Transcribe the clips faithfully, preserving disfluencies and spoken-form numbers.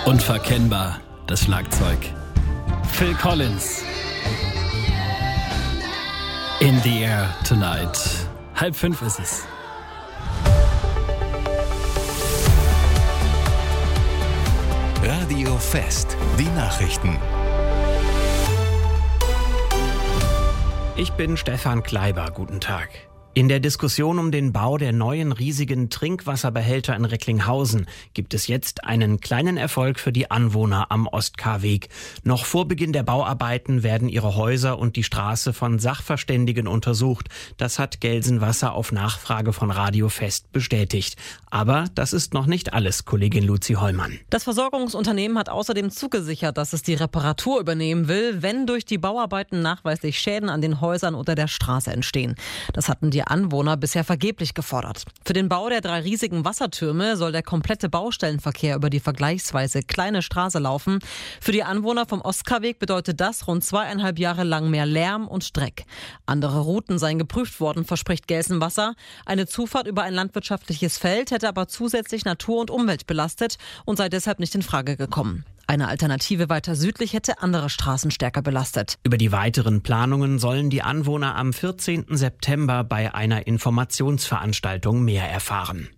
Unverkennbar, das Schlagzeug. Phil Collins. In the Air Tonight. Halb fünf ist es. Radio Fest, die Nachrichten. Ich bin Stefan Kleiber, guten Tag. In der Diskussion um den Bau der neuen riesigen Trinkwasserbehälter in Recklinghausen gibt es jetzt einen kleinen Erfolg für die Anwohner am Ost-K-Weg. Noch vor Beginn der Bauarbeiten werden ihre Häuser und die Straße von Sachverständigen untersucht. Das hat Gelsenwasser auf Nachfrage von Radio Fest bestätigt. Aber das ist noch nicht alles, Kollegin Luzi Hollmann. Das Versorgungsunternehmen hat außerdem zugesichert, dass es die Reparatur übernehmen will, wenn durch die Bauarbeiten nachweislich Schäden an den Häusern oder der Straße entstehen. Das hatten die Anwohner bisher vergeblich gefordert. Für den Bau der drei riesigen Wassertürme soll der komplette Baustellenverkehr über die vergleichsweise kleine Straße laufen. Für die Anwohner vom Ost-K-Weg bedeutet das rund zweieinhalb Jahre lang mehr Lärm und Dreck. Andere Routen seien geprüft worden, verspricht Gelsenwasser. Eine Zufahrt über ein landwirtschaftliches Feld hätte aber zusätzlich Natur und Umwelt belastet und sei deshalb nicht in Frage gekommen. Eine Alternative weiter südlich hätte andere Straßen stärker belastet. Über die weiteren Planungen sollen die Anwohner am vierzehnten September bei einer Informationsveranstaltung mehr erfahren.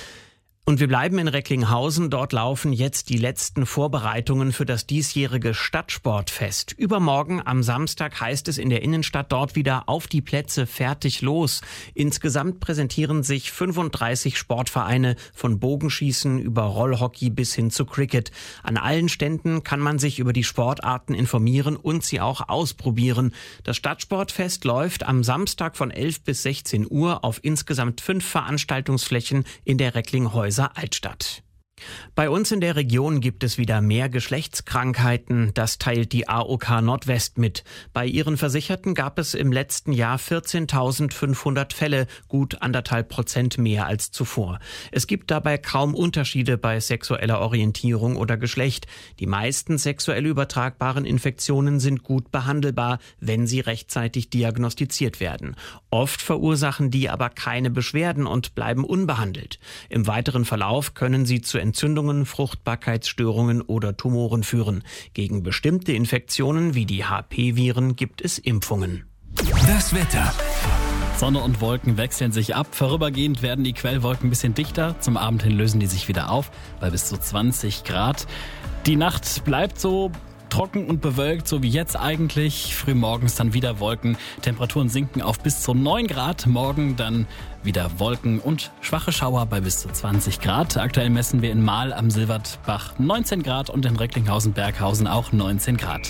Und wir bleiben in Recklinghausen. Dort laufen jetzt die letzten Vorbereitungen für das diesjährige Stadtsportfest. Übermorgen am Samstag heißt es in der Innenstadt dort wieder auf die Plätze, fertig, los. Insgesamt präsentieren sich fünfunddreißig Sportvereine von Bogenschießen über Rollhockey bis hin zu Cricket. An allen Ständen kann man sich über die Sportarten informieren und sie auch ausprobieren. Das Stadtsportfest läuft am Samstag von elf bis sechzehn Uhr auf insgesamt fünf Veranstaltungsflächen in der Recklinghäuser Altstadt. Bei uns in der Region gibt es wieder mehr Geschlechtskrankheiten. Das teilt die A O K Nordwest mit. Bei ihren Versicherten gab es im letzten Jahr vierzehntausendfünfhundert Fälle, gut anderthalb Prozent mehr als zuvor. Es gibt dabei kaum Unterschiede bei sexueller Orientierung oder Geschlecht. Die meisten sexuell übertragbaren Infektionen sind gut behandelbar, wenn sie rechtzeitig diagnostiziert werden. Oft verursachen die aber keine Beschwerden und bleiben unbehandelt. Im weiteren Verlauf können sie zu Entzündungen, Fruchtbarkeitsstörungen oder Tumoren führen. Gegen bestimmte Infektionen wie die H P-Viren gibt es Impfungen. Das Wetter. Sonne und Wolken wechseln sich ab. Vorübergehend werden die Quellwolken ein bisschen dichter. Zum Abend hin lösen die sich wieder auf bei bis zu zwanzig Grad. Die Nacht bleibt so trocken und bewölkt, so wie jetzt eigentlich. Frühmorgens dann wieder Wolken. Temperaturen sinken auf bis zu neun Grad. Morgen dann wieder Wolken und schwache Schauer bei bis zu zwanzig Grad. Aktuell messen wir in Mahl am Silbertbach neunzehn Grad und in Recklinghausen-Berghausen auch neunzehn Grad.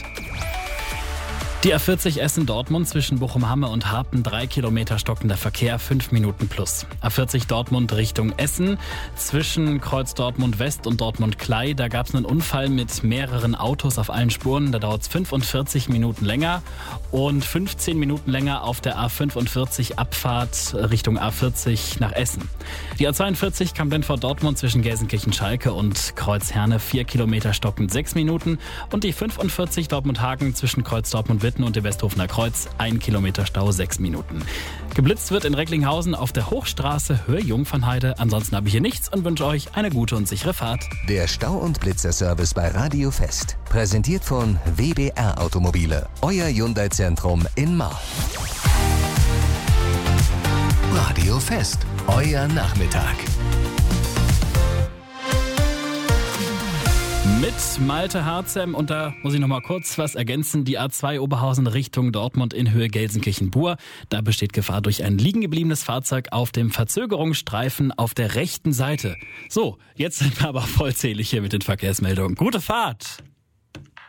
Die A vierzig Essen-Dortmund zwischen Bochum-Hamme und Harpen, drei Kilometer stockender Verkehr, fünf Minuten plus. A vierzig Dortmund Richtung Essen zwischen Kreuz Dortmund West und Dortmund Klei. Da gab es einen Unfall mit mehreren Autos auf allen Spuren. Da dauert es fünfundvierzig Minuten länger und fünfzehn Minuten länger auf der A fünfundvierzig Abfahrt Richtung A vierzig nach Essen. Die A zweiundvierzig Kamp-Lentfort Dortmund zwischen Gelsenkirchen-Schalke und Kreuz Herne, vier Kilometer stockend, sechs Minuten. Und die fünfundvierzig Dortmund-Hagen zwischen Kreuz Dortmund Witten und dem Westhofener Kreuz, ein Kilometer Stau, sechs Minuten. Geblitzt wird in Recklinghausen auf der Hochstraße Höhe Jungfernheide. Ansonsten habe ich hier nichts und wünsche euch eine gute und sichere Fahrt. Der Stau- und Blitzerservice bei Radio Fest. Präsentiert von W B R Automobile. Euer Hyundai-Zentrum in Marl. Radio Fest. Euer Nachmittag. Mit Malte Harzem, und da muss ich noch mal kurz was ergänzen, die A zwei Oberhausen Richtung Dortmund in Höhe Gelsenkirchen-Bur. Da besteht Gefahr durch ein liegen gebliebenes Fahrzeug auf dem Verzögerungsstreifen auf der rechten Seite. So, jetzt sind wir aber vollzählig hier mit den Verkehrsmeldungen. Gute Fahrt!